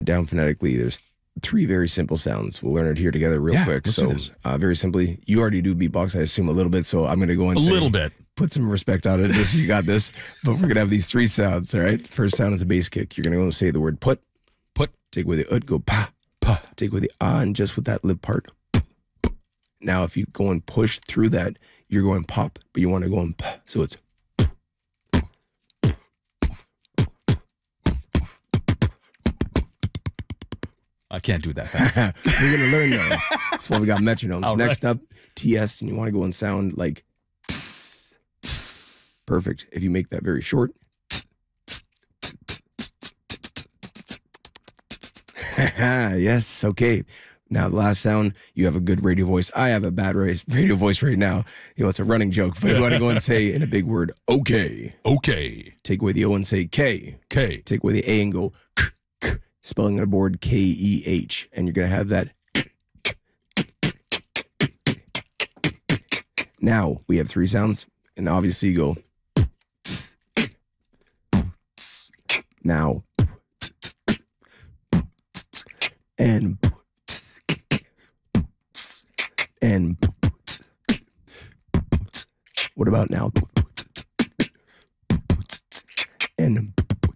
Down phonetically, there's 3 very simple sounds. We'll learn it here together real quick. Let's So, do this. very simply, you already do beatbox, I assume, a little bit. So I'm going to go and A say, little bit. put some respect on it. Just you got this. But we're going to have these 3 sounds, all right? First sound is a bass kick. You're going to go and say the word put. Put. Take away the go pa. Pa. Take away the and just with that lip part. Now, if you go and push through that, you're going pop, but you want to go and pa. So it's I can't do that fast. we're going to learn though. That's why we got metronomes. All Next up, TS, and you want to go and sound like perfect. If you make that very short. Yes, okay. Now, the last sound, you have a good radio voice. I have a bad radio voice right now. You know, it's a running joke, but you want to go and say in a big word, okay. Okay. Take away the O and say K. K. Take away the A and go k, k, spelling on a board K-E-H. And you're going to have that. Now, we have 3 sounds, and obviously you go now and what about now? And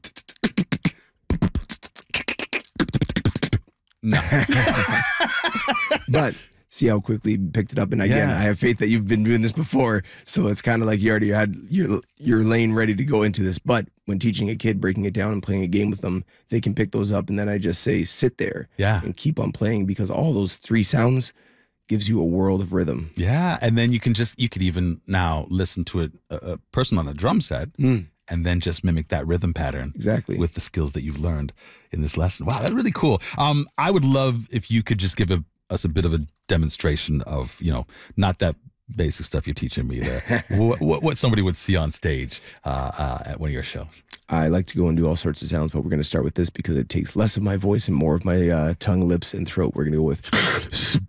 No. but see how quickly you picked it up. And again, Yeah. I have faith that you've been doing this before. So it's kind of like you already had your lane ready to go into this. But when teaching a kid, breaking it down and playing a game with them, they can pick those up. And then I just say, sit there Yeah. and keep on playing, because all those 3 sounds gives you a world of rhythm. Yeah. And then you could even now listen to a person on a drum set and then just mimic that rhythm pattern. Exactly. With the skills that you've learned in this lesson. Wow, that's really cool. I would love if you could just give us a bit of a demonstration of, not that basic stuff you're teaching me there. what somebody would see on stage at one of your shows. I like to go and do all sorts of sounds, but we're going to start with this because it takes less of my voice and more of my tongue, lips, and throat. We're going to go with